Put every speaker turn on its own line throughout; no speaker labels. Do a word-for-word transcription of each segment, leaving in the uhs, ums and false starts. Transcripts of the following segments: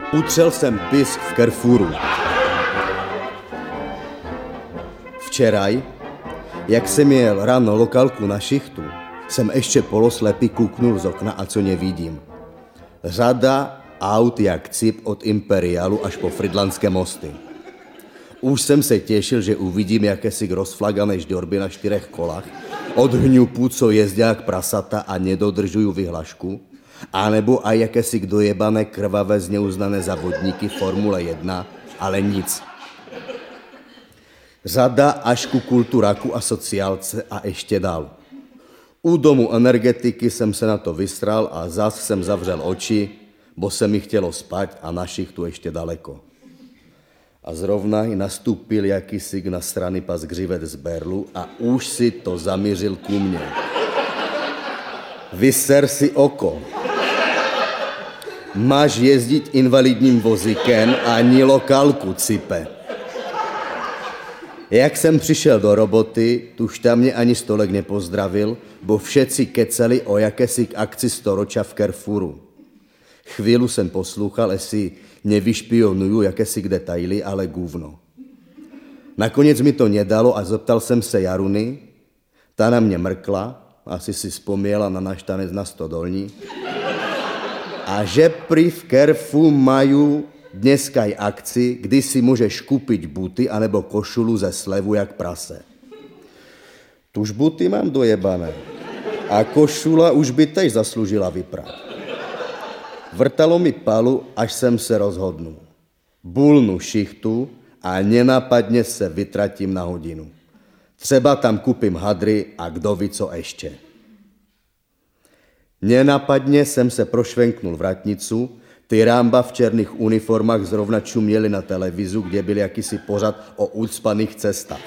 Utřel jsem pisk v Carrefouru. Včeraj, jak jsem jel ráno lokálku na šichtu, jsem ještě poloslepý kuknul z okna a co nevidím. Řada aut jak cip od Imperialu až po Frydlandské mosty. Už jsem se těšil, že uvidím jakési rozflagané žďorby na čtyřech kolách, od hňupů, co jezdí jak prasata a nedodržují vyhlašku, anebo aj jakési dojebané krvavé zneuznané závodníky Formule jedna, ale nic. Řada až ku kulturaku a sociálce a ještě dál. U domu energetiky jsem se na to vysral a zas jsem zavřel oči, bo se mi chtělo spať a na šichtu ještě daleko. A zrovna i nastúpil jakýsi na strany pas Gřivec z Berlu a už si to zamířil ku mně. Vyser si oko. Máš jezdit invalidním vozíkem a ani lokálku, cipe. Jak jsem přišel do roboty, tuž tam mě ani stolek nepozdravil, bo všetci kecali o jakési akci storoča v Carrefouru. Chvíli jsem poslouchal, jestli nevyšpionuju jakési detaily, ale gůvno. Nakonec mi to nedalo a zeptal jsem se Jaruny, ta na mě mrkla, asi si vzpomněla na náš tanec na Stodolní, a že prý v Carrefouru mají dneska i akci, kdy si můžeš koupit buty anebo košulu ze slevu jak prase. Tuž buty mám dojebané a košula už by tež zasloužila vyprat. Vrtalo mi palu, až jsem se rozhodnul. Bulnu šichtu a nenapadně se vytratím na hodinu. Třeba tam koupím hadry a kdo ví co ještě. Nenapadně jsem se prošvenknul vratnicu, ty rámba v černých uniformách zrovna čuměli na televizu, kde byl jakýsi pořad o ucpaných cestách.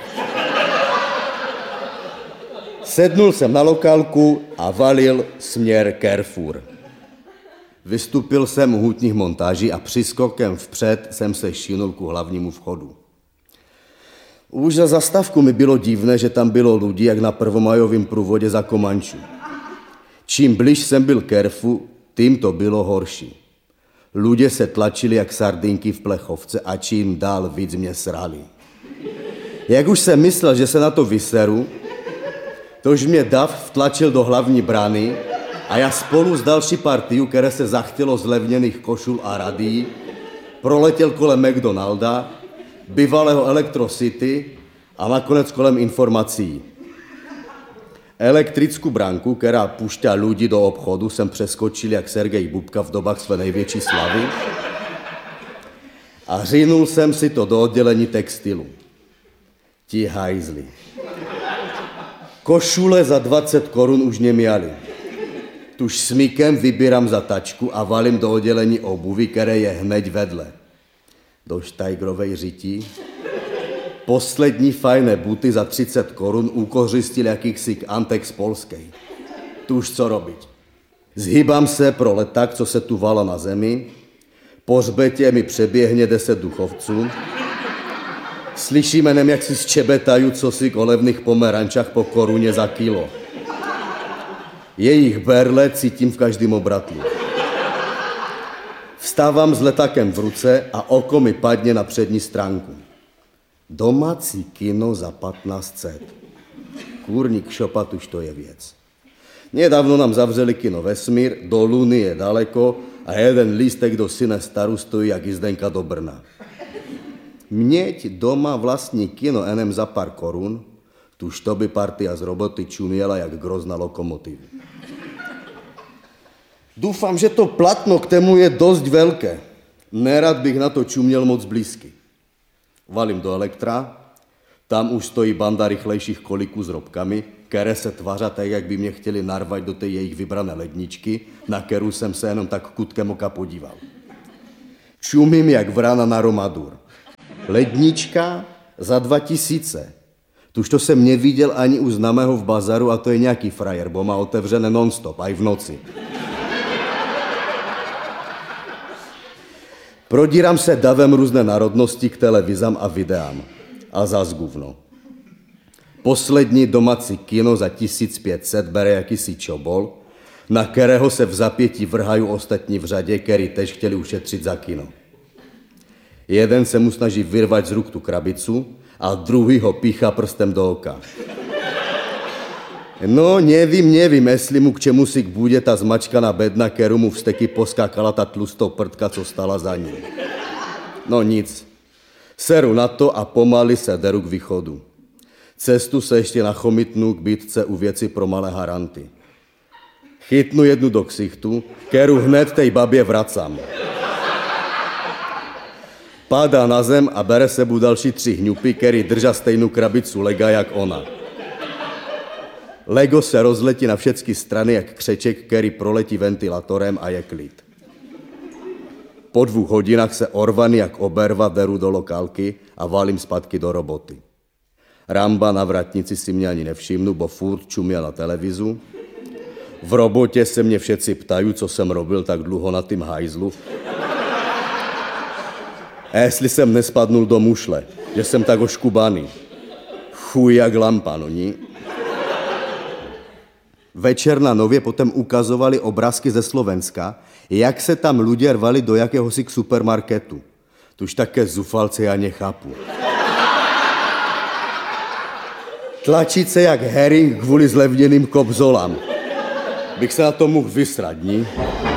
Sednul jsem na lokálku a valil směr Carrefour. Vystupil jsem u hutních montáží a přiskokem vpřed jsem se šinul ku hlavnímu vchodu. Už za zastávku mi bylo divné, že tam bylo lidí jak na prvomajovém průvodě za Komančů. Čím blíž jsem byl Carrefour, tím to bylo horší. Lidé se tlačili jak sardinky v plechovce a čím dál víc mě srali. Jak už jsem myslel, že se na to vyseru, tož mě dav vtlačil do hlavní brány a já spolu s další partiu, které se zachtělo z levněných košul a radií, proletěl kolem McDonalda, bývalého Electro City a nakonec kolem informací. Elektrickou branku, která pušťá lidi do obchodu, jsem přeskočil jak Sergej Bubka v dobách své největší slavy a řinul jsem si to do oddělení textilu. Ti hajzli. Košule za dvacet korun už neměli. Tuž smykem vybírám za tačku a valím do oddělení obuvy, které je hned vedle. Do štajgrovej řití. Poslední fajné buty za třicet korun ukořistil jakýsi Antek z Polskej. Tuž co robit. Zhýbám se pro leták, co se tu vala na zemi. Po hřbetě mi přeběhne deset duchovců. Slyšíme nem, jak si zčebetají cosi o levných pomerančách po koruně za kilo. Jejich berle cítím v každém obratlu. Vstávám s letákem v ruce a oko mi padne na přední stránku. Domácí kino za patnáct set. Kůrník šopat, už to je věc. Nedávno nám zavřeli kino Vesmír, do Luny je daleko a jeden lístek do Syne Staru stojí jak jízdenka do Brna. Měť doma vlastní kino enem za pár korun, tuž to by partia z roboty čuměla jak grozna lokomotiva. Doufám, že to platno k tému je dost velké. Nerad bych na to čuměl moc blízky. Valím do Elektra, tam už stojí banda rychlejších koliků s robkami, které se tvaří tak, jak by mě chtěli narvat do té jejich vybrané ledničky, na kterou jsem se jenom tak kutkem oka podíval. Čumím jak vrana na Romadur. Lednička za dva tisíce. Tuž to jsem neviděl ani u známého v bazaru a to je nějaký frajer, bo má otevřené non-stop, aj v noci. Prodírám se davem různé národnosti k televizám a videám. A zas guvno. Poslední domácí kino za tisíc pět set bere jakýsi čobol, na kterého se v zapětí vrhají ostatní v řadě, který tež chtěli ušetřit za kino. Jeden se mu snaží vyrvať z ruk tu krabicu a druhý ho pícha prstem do oka. No, nevím, nevím, jestli mu k čemu si bude ta zmačkaná bedna, keru mu vsteky poskákala ta tlustou prdka, co stala za ním. No nic. Seru na to a pomaly se deru k východu. Cestu se ještě nachomítnu k bytce u věci pro malé haranty. Chytnu jednu do ksichtu, keru hned tej babě vracám. Padá na zem a bere sebu další tři hňupy, který drža stejnou krabicu lega jak ona. Lego se rozletí na všechny strany jak křeček, který proletí ventilatorem a je klid. Po dvou hodinách se orvaný jak oberva deru do lokálky a valím zpátky do roboty. Ramba na vratnici si mě ani nevšimnu, bo furt čuměl na televizu. V robotě se mě všetci ptají, co jsem robil tak dlouho na tým hajzlu. A jestli jsem nespadnul do mušle, že jsem tak oškubaný. Chuj jak lampa, no ní. Večer na Nově potom ukazovali obrázky ze Slovenska, jak se tam lidé rvali do jakéhosi supermarketu. Tuž také zufalce já nechápu. Tlačit se jak herring kvůli zlevněným kobzolám. Bych se na to mohl vysrat, ní?